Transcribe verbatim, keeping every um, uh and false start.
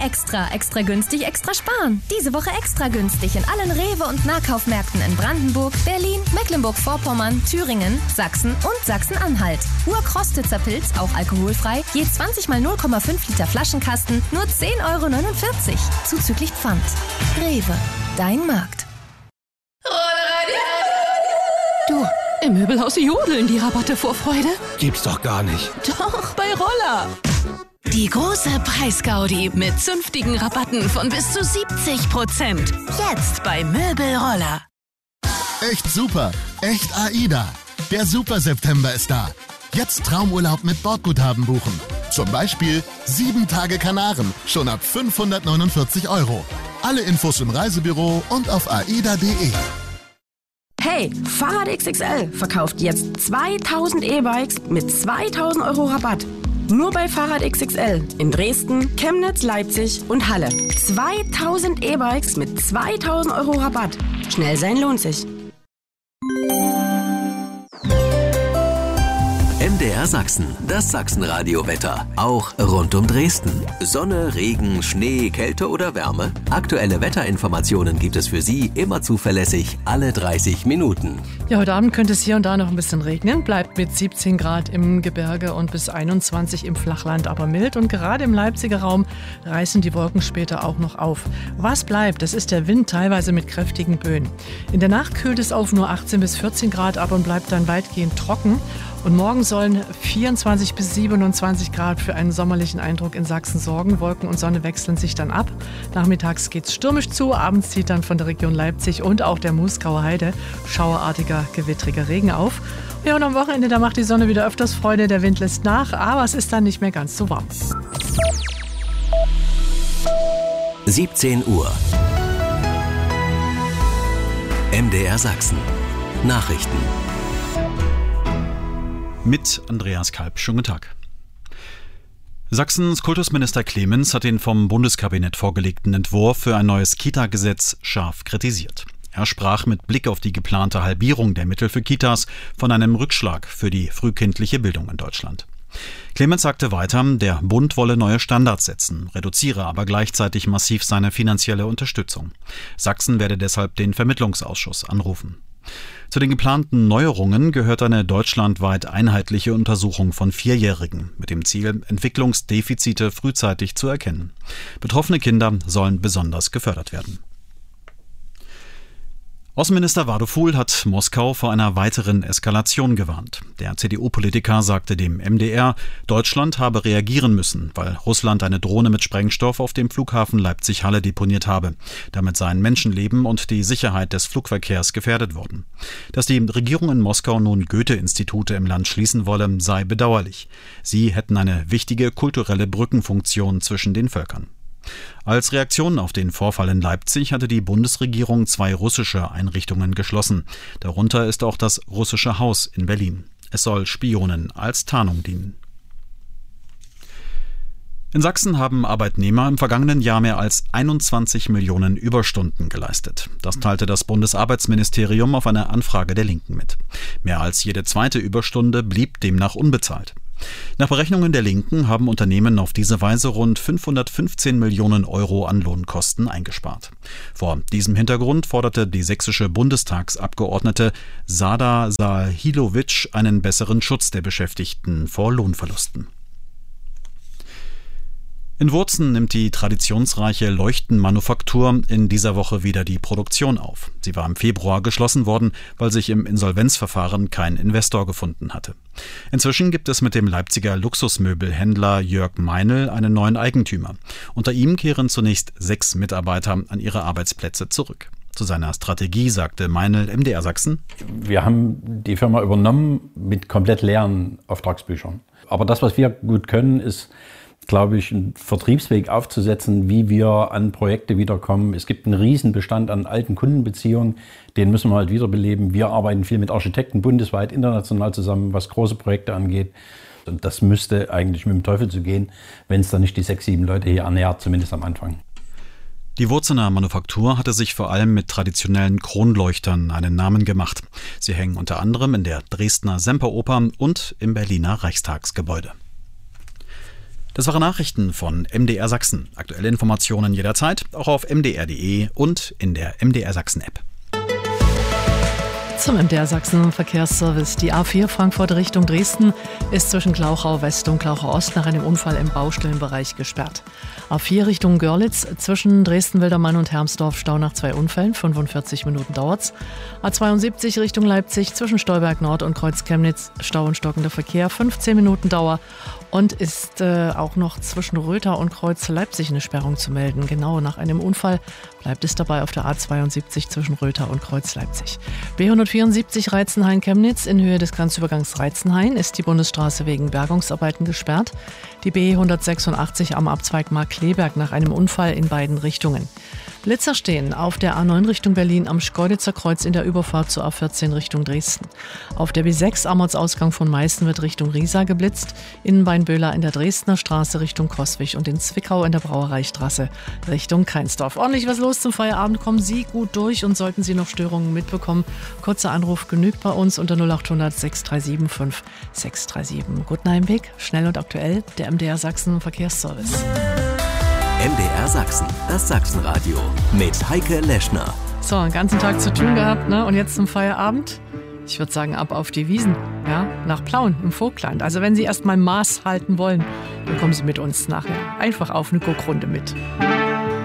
Extra. Extra günstig, extra sparen. Diese Woche extra günstig in allen Rewe- und Nahkaufmärkten in Brandenburg, Berlin, Mecklenburg-Vorpommern, Thüringen, Sachsen und Sachsen-Anhalt. Urkrostitzer Pilz, auch alkoholfrei, je zwanzig mal null Komma fünf Liter Flaschenkasten, nur zehn Euro neunundvierzig. Zuzüglich Pfand. Rewe, dein Markt. Du, im Möbelhaus jodeln die Rabatte vor Freude. Gibt's doch gar nicht. Doch, bei Roller. Die große Preisgaudi mit zünftigen Rabatten von bis zu siebzig Prozent. Jetzt bei Möbelroller. Echt super, echt AIDA. Der Super September ist da. Jetzt Traumurlaub mit Bordguthaben buchen. Zum Beispiel sieben Tage Kanaren, schon ab fünfhundertneunundvierzig Euro. Alle Infos im Reisebüro und auf aida punkt de. Hey, Fahrrad X X L verkauft jetzt zweitausend E-Bikes mit zweitausend Euro Rabatt. Nur bei Fahrrad X X L in Dresden, Chemnitz, Leipzig und Halle. zweitausend E-Bikes mit zweitausend Euro Rabatt. Schnell sein lohnt sich. M D R Sachsen, das Sachsenradio-Wetter. Auch rund um Dresden. Sonne, Regen, Schnee, Kälte oder Wärme? Aktuelle Wetterinformationen gibt es für Sie immer zuverlässig alle dreißig Minuten. Ja, heute Abend könnte es hier und da noch ein bisschen regnen. Bleibt mit siebzehn Grad im Gebirge und bis einundzwanzig im Flachland aber mild. Und gerade im Leipziger Raum reißen die Wolken später auch noch auf. Was bleibt, das ist der Wind, teilweise mit kräftigen Böen. In der Nacht kühlt es auf nur achtzehn bis vierzehn Grad ab und bleibt dann weitgehend trocken. Und morgen sollen vierundzwanzig bis siebenundzwanzig Grad für einen sommerlichen Eindruck in Sachsen sorgen. Wolken und Sonne wechseln sich dann ab. Nachmittags geht es stürmisch zu. Abends zieht dann von der Region Leipzig und auch der Moosgauer Heide schauerartiger, gewittriger Regen auf. Ja, und am Wochenende, da macht die Sonne wieder öfters Freude. Der Wind lässt nach, aber es ist dann nicht mehr ganz so warm. siebzehn Uhr. M D R Sachsen. Nachrichten. Mit Andreas Kalb. Schönen guten Tag. Sachsens Kultusminister Clemens hat den vom Bundeskabinett vorgelegten Entwurf für ein neues Kita-Gesetz scharf kritisiert. Er sprach mit Blick auf die geplante Halbierung der Mittel für Kitas von einem Rückschlag für die frühkindliche Bildung in Deutschland. Clemens sagte weiter, der Bund wolle neue Standards setzen, reduziere aber gleichzeitig massiv seine finanzielle Unterstützung. Sachsen werde deshalb den Vermittlungsausschuss anrufen. Zu den geplanten Neuerungen gehört eine deutschlandweit einheitliche Untersuchung von Vierjährigen mit dem Ziel, Entwicklungsdefizite frühzeitig zu erkennen. Betroffene Kinder sollen besonders gefördert werden. Außenminister Wadofuhl hat Moskau vor einer weiteren Eskalation gewarnt. Der C D U-Politiker sagte dem M D R, Deutschland habe reagieren müssen, weil Russland eine Drohne mit Sprengstoff auf dem Flughafen Leipzig-Halle deponiert habe. Damit seien Menschenleben und die Sicherheit des Flugverkehrs gefährdet worden. Dass die Regierung in Moskau nun Goethe-Institute im Land schließen wolle, sei bedauerlich. Sie hätten eine wichtige kulturelle Brückenfunktion zwischen den Völkern. Als Reaktion auf den Vorfall in Leipzig hatte die Bundesregierung zwei russische Einrichtungen geschlossen. Darunter ist auch das Russische Haus in Berlin. Es soll Spionen als Tarnung dienen. In Sachsen haben Arbeitnehmer im vergangenen Jahr mehr als einundzwanzig Millionen Überstunden geleistet. Das teilte das Bundesarbeitsministerium auf eine Anfrage der Linken mit. Mehr als jede zweite Überstunde blieb demnach unbezahlt. Nach Berechnungen der Linken haben Unternehmen auf diese Weise rund fünfhundertfünfzehn Millionen Euro an Lohnkosten eingespart. Vor diesem Hintergrund forderte die sächsische Bundestagsabgeordnete Sada Sahilovic einen besseren Schutz der Beschäftigten vor Lohnverlusten. In Wurzen nimmt die traditionsreiche Leuchtenmanufaktur in dieser Woche wieder die Produktion auf. Sie war im Februar geschlossen worden, weil sich im Insolvenzverfahren kein Investor gefunden hatte. Inzwischen gibt es mit dem Leipziger Luxusmöbelhändler Jörg Meinl einen neuen Eigentümer. Unter ihm kehren zunächst sechs Mitarbeiter an ihre Arbeitsplätze zurück. Zu seiner Strategie sagte Meinl M D R Sachsen: Wir haben die Firma übernommen mit komplett leeren Auftragsbüchern. Aber das, was wir gut können, ist, glaube ich, einen Vertriebsweg aufzusetzen, wie wir an Projekte wiederkommen. Es gibt einen riesen Bestand an alten Kundenbeziehungen, den müssen wir halt wiederbeleben. Wir arbeiten viel mit Architekten bundesweit, international zusammen, was große Projekte angeht. Und das müsste eigentlich mit dem Teufel zu gehen, wenn es dann nicht die sechs, sieben Leute hier ernährt, zumindest am Anfang. Die Wurzener Manufaktur hatte sich vor allem mit traditionellen Kronleuchtern einen Namen gemacht. Sie hängen unter anderem in der Dresdner Semperoper und im Berliner Reichstagsgebäude. Das waren Nachrichten von M D R Sachsen. Aktuelle Informationen jederzeit, auch auf m d r punkt d e und in der M D R Sachsen App. Zum M D R Sachsen Verkehrsservice. Die A vier Frankfurt Richtung Dresden ist zwischen Glauchau West und Glauchau Ost nach einem Unfall im Baustellenbereich gesperrt. A vier Richtung Görlitz zwischen Dresden-Wildermann und Hermsdorf Stau nach zwei Unfällen, fünfundvierzig Minuten dauert's. A zweiundsiebzig Richtung Leipzig zwischen Stolberg Nord und Kreuz Chemnitz Stau und stockender Verkehr, fünfzehn Minuten Dauer. Und ist äh, auch noch zwischen Rötha und Kreuz Leipzig eine Sperrung zu melden. Genau nach einem Unfall bleibt es dabei auf der A zweiundsiebzig zwischen Rötha und Kreuz Leipzig. B hundertvierundsiebzig Reizenhain-Chemnitz in Höhe des Grenzübergangs Reizenhain ist die Bundesstraße wegen Bergungsarbeiten gesperrt. Die B hundertsechsundachtzig am Abzweig Markkleeberg nach einem Unfall in beiden Richtungen. Blitzer stehen auf der A neun Richtung Berlin am Schkeuditzer Kreuz in der Überfahrt zur A vierzehn Richtung Dresden. Auf der B sechs am Ortsausgang von Meißen wird Richtung Riesa geblitzt, in Weinböhler in der Dresdner Straße Richtung Coswig und in Zwickau in der Brauereistraße Richtung Keinsdorf. Ordentlich was los zum Feierabend, kommen Sie gut durch und sollten Sie noch Störungen mitbekommen, kurzer Anruf genügt bei uns unter null acht hundert sechs drei sieben fünf sechs drei sieben. Guten Heimweg, schnell und aktuell, der M D R Sachsen Verkehrsservice. M D R Sachsen, das Sachsenradio mit Heike Leschner. So, einen ganzen Tag zu tun gehabt, ne? Und jetzt zum Feierabend? Ich würde sagen, ab auf die Wiesen, ja? Nach Plauen im Vogtland. Also wenn Sie erst mal Maß halten wollen, dann kommen Sie mit uns nachher einfach auf eine Guckrunde mit.